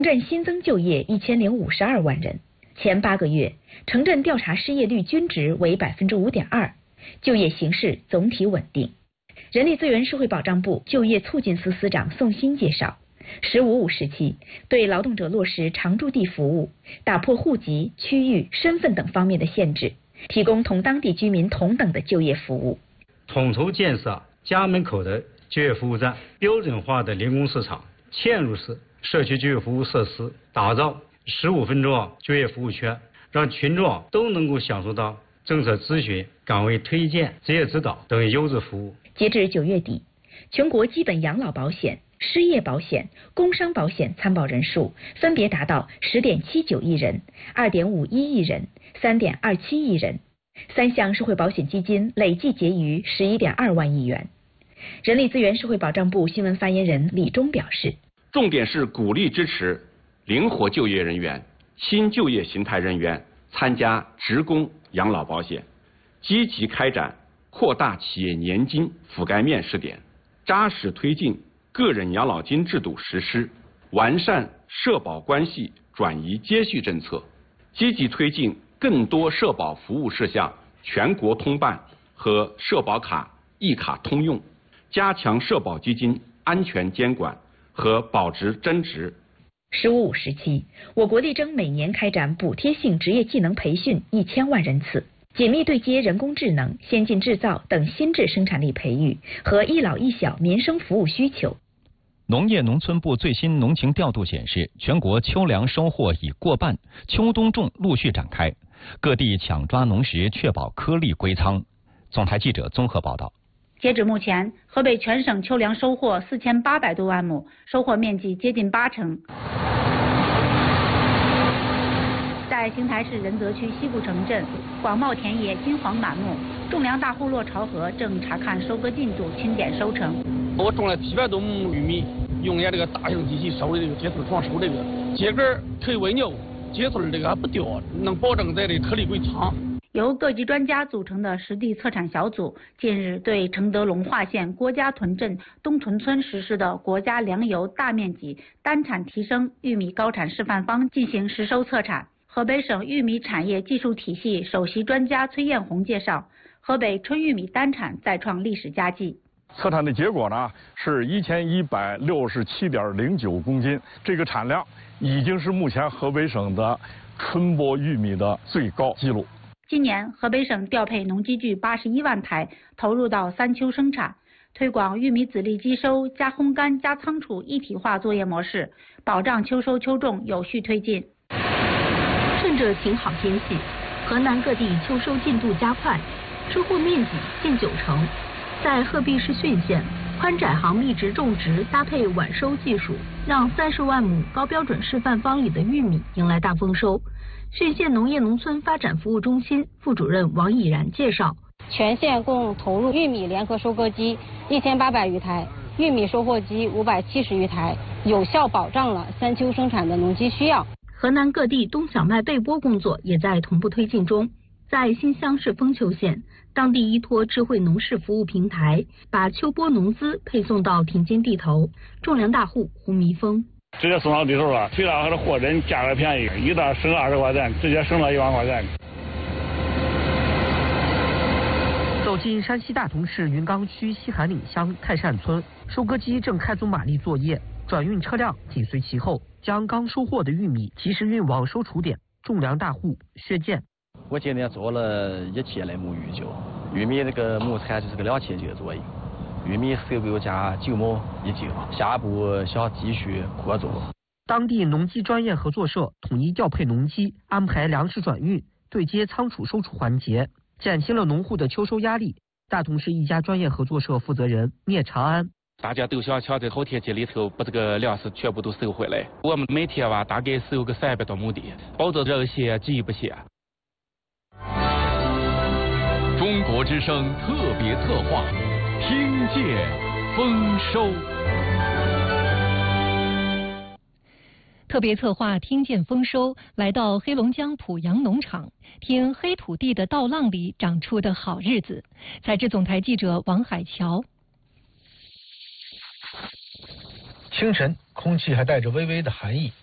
镇新增就业1052万人，前8个月城镇调查失业率均值为5.2%，就业形势总体稳定。人力资源社会保障部就业促进司司长宋鑫介绍，“15+5”时期对劳动者落实常住地服务，打破户籍、区域、身份等方面的限制，提供同当地居民同等的就业服务。 统筹建设家门口的就业服务站、标准化的零工市场、嵌入式社区就业服务设施，打造15分钟就业服务圈，让群众都能够享受到政策咨询、岗位推荐、职业指导等优质服务。 截至9月底，全国基本养老保险、失业保险、工伤保险参保人数分别达到10.79亿人、2.51亿人、3.27亿人，3项社会保险基金累计结余11.2万亿元。人力资源社会保障部新闻发言人李忠表示， 重点是鼓励支持灵活就业人员、新就业形态人员参加职工养老保险，积极开展扩大企业年金覆盖面试点，扎实推进个人养老金制度实施，完善社保关系转移接续政策，积极推进更多社保服务事项全国通办和社保卡一卡通用，加强社保基金安全监管和保值增值。 “15+5”时期，我国力争每年开展补贴性职业技能培训1000万人次，紧密对接人工智能、先进制造等新质生产力培育和一老一小民生服务需求。 农业农村部最新农情调度显示，全国秋粮收获已过半，秋冬种陆续展开，各地抢抓农时，确保颗粒归仓。总台记者综合报道。 截止目前，河北全省秋粮收获4800多万亩，收获面积接近80%。在邢台市仁泽区西部城镇，广袤田野金黄满目，种粮大户骆朝河正查看收割进度，清点收成。 我种了700多亩玉米，用的这个大型机器收的这个秸秆床收这个秸秆可以喂牛，秸秆这个还不掉，能保证这里颗粒归仓。 由各级专家组成的实地测产小组近日对承德龙化县郭家屯镇东屯村实施的国家粮油大面积单产提升玉米高产示范方进行实收测产。河北省玉米产业技术体系首席专家崔艳红介绍，河北春玉米单产再创历史佳绩。 测产的结果呢是1167.09公斤，这个产量已经是目前河北省的春播玉米的最高纪录。 今年河北省调配农机具81万台，投入到3秋生产，推广玉米籽粒机收加烘干加仓储一体化作业模式，保障秋收秋种有序推进。 趁着晴好天气，河南各地秋收进度加快，收获面积近90%。在鹤壁市浚县，宽窄行密植种植搭配晚收技术，让30万亩高标准示范方里的玉米迎来大丰收。浚县农业农村发展服务中心副主任王以然介绍， 全县共投入玉米联合收割机1800余台，玉米收获机570余台，有效保障了3秋生产的农机需要。 河南各地冬小麦备播工作也在同步推进中。在新乡市丰丘县，当地依托智慧农事服务平台，把秋播农资配送到田间地头。种粮大户胡弥峰， 直接送到地头了，虽然还是货真价格便宜，一袋省20块钱，直接省了1万块钱。 走进山西大同市云冈区西韩岭乡泰善村，收割机正开足马力作业，转运车辆紧随其后，将刚收获的玉米及时运往收储点。种粮大户薛建， 我今天做了1期的沐浴酒，玉米这个亩产就是个2千斤左右，玉米收购价9亩1斤，下一步想继续扩种。 当地农机专业合作社统一调配农机，安排粮食转运，对接仓储收储环节，减轻了农户的秋收压力。大同市一家专业合作社负责人聂长安， 大家都想抢在好天气里头把这个粮食全部都收回来。我们每天大概收个300多亩地，保证这些急不歇。 中国之声特别策划，听见丰收。 特别策划听见丰收，来到黑龙江濮阳农场，听黑土地的稻浪里长出的好日子。采制总台记者王海桥。 清晨，空气还带着微微的寒意，